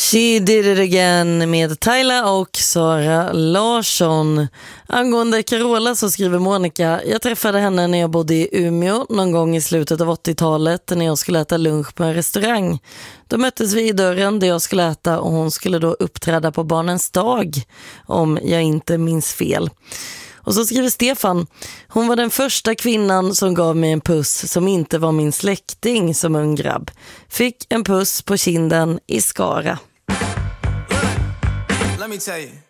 She did it again med Tyla och Sara Larsson. Angående Carola så skriver Monica: jag träffade henne när jag bodde i Umeå någon gång i slutet av 80-talet när jag skulle äta lunch på en restaurang. Då möttes vi i dörren där jag skulle äta och hon skulle då uppträda på Barnens dag, om jag inte minns fel. Och så skriver Stefan: hon var den första kvinnan som gav mig en puss som inte var min släkting som ung grabb. Fick en puss på kinden i Skara. Let me tell you.